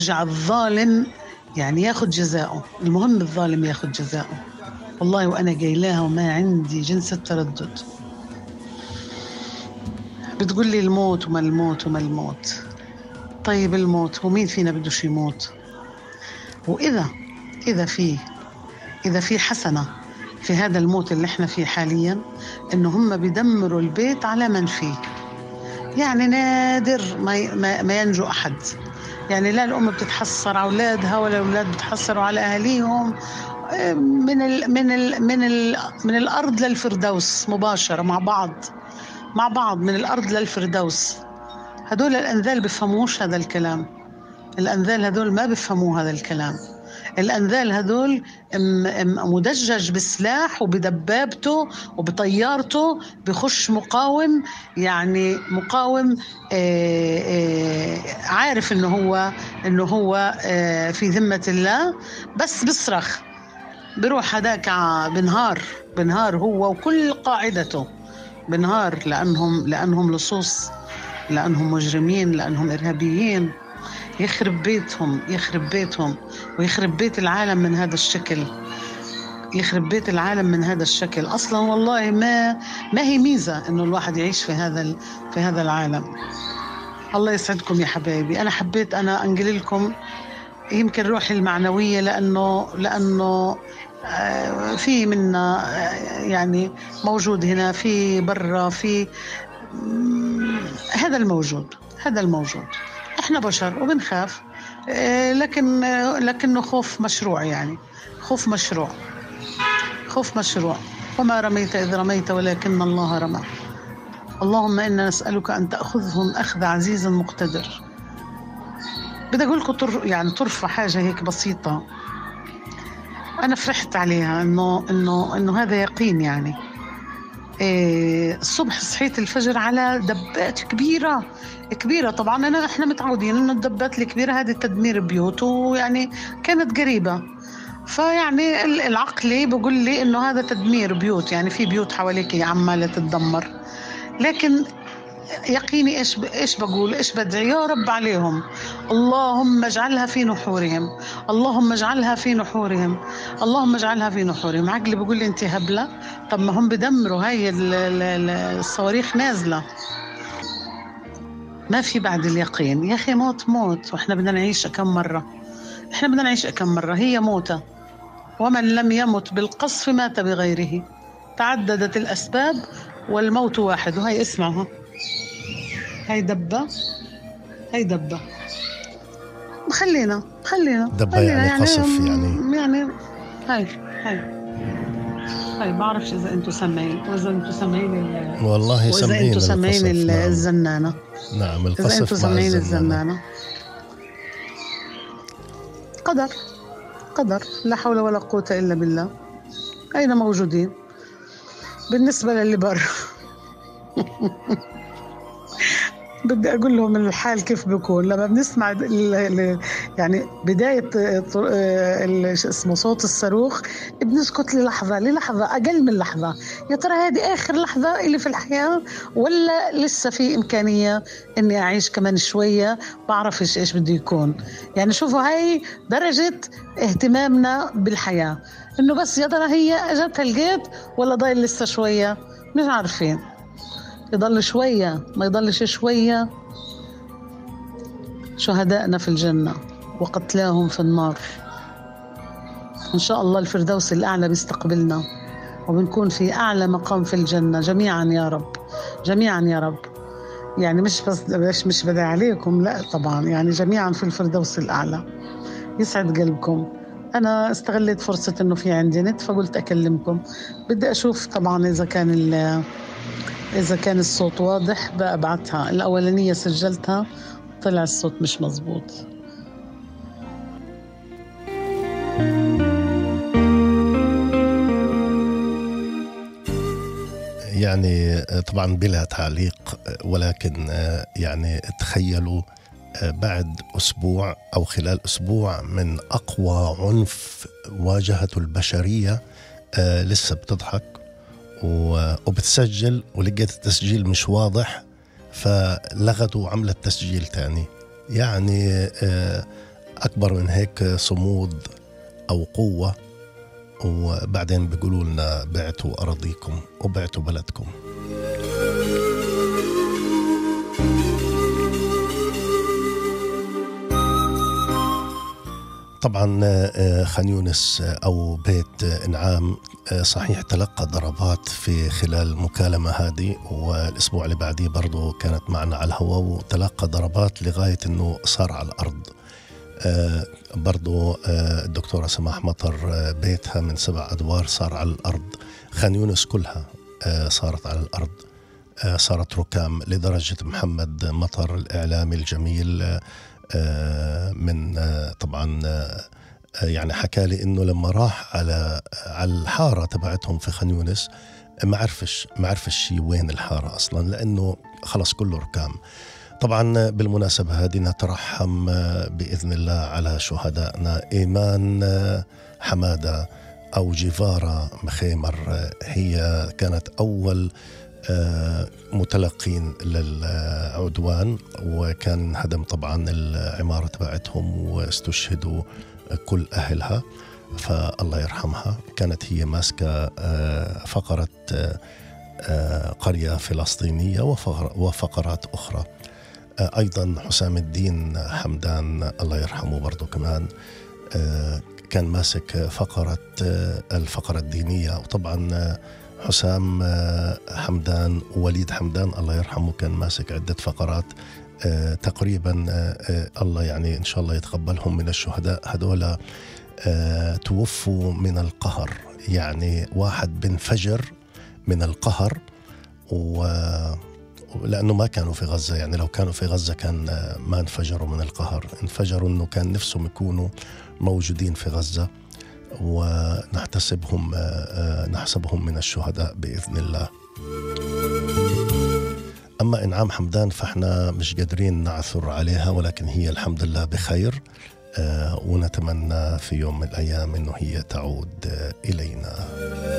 يرجع الظالم يعني ياخد جزاؤه، المهم الظالم ياخد جزاؤه. والله وأنا جايلاها وما عندي جنس التردد. بتقول لي الموت وما الموت وما الموت. طيب الموت، ومين فينا بدوش يموت؟ وإذا إذا في إذا في حسنة في هذا الموت اللي احنا فيه حاليا، إنه هم بيدمروا البيت على من فيه. يعني نادر ما ينجو أحد. يعني لا الأم بتتحسر على أولادها ولا الأولاد بتحسروا على أهاليهم. من الأرض للفردوس مباشرة مع بعض من الأرض للفردوس. هدول الأنذال بفهموش هذا الكلام. الأنذال هدول ما بفهموا هذا الكلام. الأنذال هدول مدجج بسلاح وبدبابته وبطيارته بخش مقاوم. يعني مقاوم عارف إنه هو في ذمة الله، بس بصرخ بروح هداك بنهار هو وكل قاعدته. بنهار لأنهم لصوص، لأنهم مجرمين، لأنهم إرهابيين. يخرب بيتهم ويخرب بيت العالم من هذا الشكل. يخرب بيت العالم من هذا الشكل. أصلا والله ما هي ميزة إنه الواحد يعيش في هذا العالم. الله يسعدكم يا حبايبي. أنا حبيت أنا أنقل لكم يمكن روحي المعنوية، لأنه في منا يعني موجود هنا، في برا، في هذا الموجود. احنا بشر وبنخاف، لكنه خوف مشروع. يعني خوف مشروع. وما رميت إذ رميت ولكن الله رمى. اللهم إنا نسألك أن تأخذهم أخذ عزيز مقتدر. بدي أقول لكم يعني طرفة حاجة هيك بسيطة أنا فرحت عليها، إنه هذا يقين. يعني الصبح صحيت الفجر على دبات كبيرة. طبعا احنا متعودين انه الدبات الكبيرة هذه تدمير بيوت، ويعني كانت قريبة. فيعني العقلي بقول لي انه هذا تدمير بيوت، يعني في بيوت حواليك عمالة تتدمر. لكن يقيني ايش بقول، ايش بدعي؟ يا رب عليهم، اللهم اجعلها في نحورهم، اللهم اجعلها في نحورهم، اللهم اجعلها في نحورهم. عقلي بقول لي انت هبله، طب ما هم بدمروا، هاي الصواريخ نازله. ما في بعد اليقين يا اخي. موت، واحنا بدنا نعيش كم مره. هي موته، ومن لم يمت بالقصف مات بغيره. تعددت الاسباب والموت واحد. وهي اسمعها، هاي دبة خلينا دبة يعني قصف يعني هاي بعرفش إذا أنتوا سامعين، والله سامعين الزنانة. نعم القصف. إذا أنتوا سامعين الزنانة. قدر لا حول ولا قوة إلا بالله. أين موجودين بالنسبة للي برا؟ بدي أقول لهم الحال كيف بيكون لما بنسمع يعني بداية اسمه صوت الصاروخ، بنسكت للحظة أقل من لحظة. يا ترى هذه آخر لحظة اللي في الحياة، ولا لسه في إمكانية إني أعيش كمان شوية؟ بعرف إيش بده يكون. يعني شوفوا هاي درجة اهتمامنا بالحياة، إنه بس يا ترى هي أجت لقيت ولا ضايل لسه شوية، مش عارفين. يضل شوية ما يضلش شوية. شهدائنا في الجنة وقتلاهم في النار. إن شاء الله الفردوس الأعلى بيستقبلنا، وبنكون في أعلى مقام في الجنة جميعا يا رب، جميعا يا رب. يعني مش بدعي عليكم، لا طبعا، يعني جميعا في الفردوس الأعلى. يسعد قلبكم. أنا استغلت فرصة إنه في عندي نت، فقلت أكلمكم. بدي أشوف طبعا إذا كان الصوت واضح بأبعتها. الأولانية سجلتها طلع الصوت مش مزبوط. يعني طبعا بلا تعليق، ولكن يعني تخيلوا بعد أسبوع أو خلال أسبوع من أقوى عنف واجهته البشرية لسه بتضحك وبتسجل، ولقيت التسجيل مش واضح فلغته وعملت تسجيل تاني. يعني أكبر من هيك صمود أو قوة، وبعدين بيقولوا لنا بعتوا أراضيكم وبعتوا بلدكم. طبعا خان يونس أو بيت إنعام صحيح تلقى ضربات في خلال المكالمة هذه، والأسبوع اللي بعديه برضو كانت معنا على الهواء وتلقى ضربات لغاية أنه صار على الأرض. برضو الدكتورة سماح مطر بيتها من 7 أدوار صار على الأرض. خان يونس كلها صارت على الأرض، صارت ركام، لدرجة محمد مطر الإعلامي الجميل من طبعا يعني حكى لي إنه لما راح على الحارة تبعتهم في خان يونس ما عرفش وين الحارة أصلا، لأنه خلص كله ركام. طبعا بالمناسبة هذه نترحم بإذن الله على شهدائنا إيمان حمادة أو جيفارا مخيمر، هي كانت أول متلقين للعدوان، وكان هدم طبعا العمارة تبعتهم واستشهدوا كل أهلها، فالله يرحمها. كانت هي ماسكة فقرة قرية فلسطينية وفقرات أخرى. أيضا حسام الدين حمدان الله يرحمه برضو كمان كان ماسك الفقرة الدينية. وطبعا حسام حمدان ووليد حمدان الله يرحمه كان ماسك عدة فقرات تقريبا. الله يعني إن شاء الله يتقبلهم من الشهداء هذولا. توفوا من القهر، يعني واحد بنفجر من القهر، لأنه ما كانوا في غزة. يعني لو كانوا في غزة كان ما انفجروا من القهر، انفجروا أنه كان نفسهم يكونوا موجودين في غزة، ونحسبهم من الشهداء بإذن الله. أما إنعام حمدان فإحنا مش قادرين نعثر عليها، ولكن هي الحمد لله بخير، ونتمنى في يوم من الأيام أنه هي تعود إلينا.